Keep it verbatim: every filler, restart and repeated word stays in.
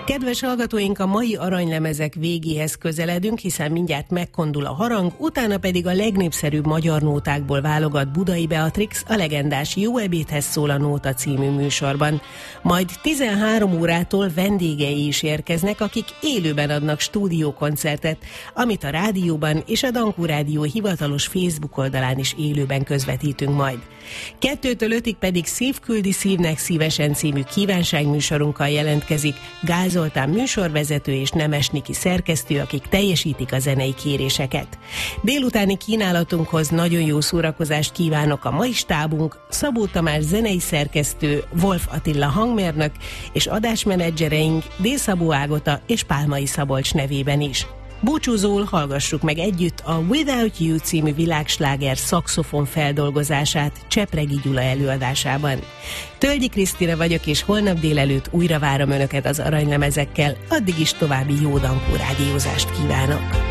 Kedves hallgatóink, a mai aranylemezek végéhez közeledünk, hiszen mindjárt megkondul a harang, utána pedig a legnépszerűbb magyar nótákból válogat Budai Beatrix a legendás Jó ebédhez szól a nóta című műsorban. Majd tizenhárom órától vendégei is érkeznek, akik élőben adnak stúdiókoncertet, amit a rádióban és a Dankó Rádió hivatalos Facebook oldalán is élőben közvetítünk majd. Kettőtől ötig pedig Szív küldi szívnek szívesen című kívánságműsorunkkal jelentkezik Gál Zoltán műsorvezető és Nemes Niki szerkesztő, akik teljesítik a zenei kéréseket. Délutáni kínálatunkhoz nagyon jó szórakozást kívánok a mai stábunk, Szabó Tamás zenei szerkesztő, Wolf Attila hangmérnök és adásmenedzsereink Dél Szabó Ágota és Pálmai Szabolcs nevében is. Búcsúzóul hallgassuk meg együtt a Without You című világsláger szaxofon feldolgozását Csepregi Gyula előadásában. Tölgyi Krisztina vagyok, és holnap délelőtt újra várom Önöket az aranylemezekkel, addig is további jó Dankó rádiózást kívánok!